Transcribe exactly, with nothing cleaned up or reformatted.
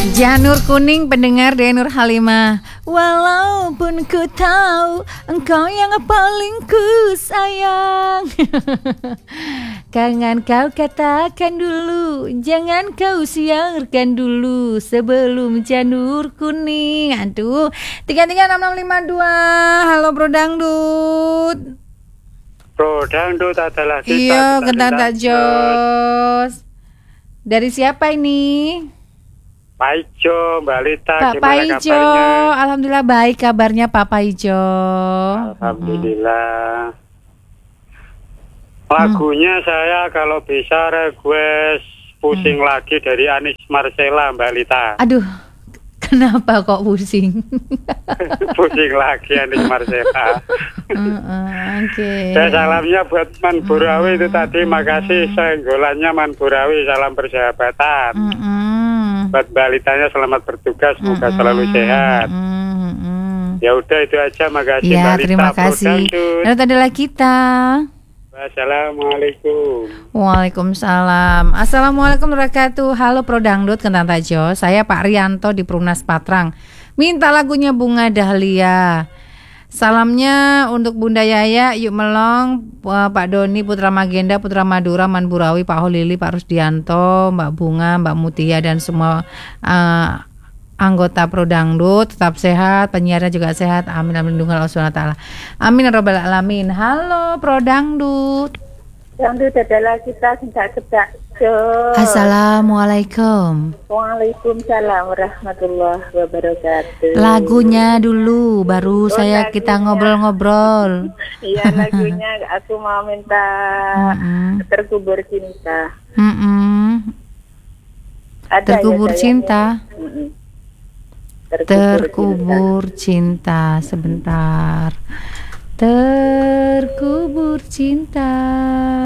Janur kuning pendengar dari Nur Halimah. Walaupun ku tahu engkau yang paling ku sayang. Kangen kau katakan dulu, jangan kau siarkan dulu sebelum janur kuning. Aduh, tiga tiga enam enam lima dua. Halo Bro Dangdut. Bro Dangdut adalah kita. Iya, kenal tak Jos. Dari siapa ini? Pak Ijo, Mbak Lita, Pak Paijo, kabarnya? alhamdulillah baik kabarnya Pak Paijo. Alhamdulillah. Lagunya hmm. saya kalau bisa request Pusing hmm. lagi dari Anis Marcella, Mbak Lita. Aduh, kenapa kok pusing? Pusing lagi Anis Marcella. uh, uh, Oke. Okay. Saya salamnya buat Man Burawi uh, itu tadi, makasih senggolannya Man Burawi, salam persahabatan. Uh, uh. Buat Mbak Litanya selamat bertugas, semoga mm-hmm. selalu sehat. Mm-hmm. Ya udah itu aja, makasih ya, Mbak Lita. Terima kasih. Dan adalah kita. Assalamualaikum. Waalaikumsalam. Assalamualaikum warahmatullahi wabarakatuh. Halo Pro Dangdut, Kentan Tajo. Saya Pak Rianto di Perumnas Patrang. Minta lagunya Bunga Dahlia. Salamnya untuk Bunda Yaya, Yuk Melong, Pak Doni, Putra Magenda, Putra Madura, Man Burawi, Pak Holili, Pak Rusdianto, Mbak Bunga, Mbak Mutia, dan semua uh, anggota Pro Dangdut. Tetap sehat, penyiarnya juga sehat. Amin, amin, lindungi Allah subhanahu wa taala. Amin, ya rabbal alamin. Halo Pro Dangdut. Dangdut adalah kita sejak sejak. Assalamualaikum. Waalaikumsalam warahmatullahi wabarakatuh. Lagunya dulu, baru oh, saya lagunya. Kita ngobrol-ngobrol. Iya, lagunya aku mau minta mm-hmm. Terkubur Cinta. Mm-hmm. Ada Terkubur ya, Cinta. Mm-hmm. Terkubur, Terkubur cinta. cinta sebentar. Terkubur cinta.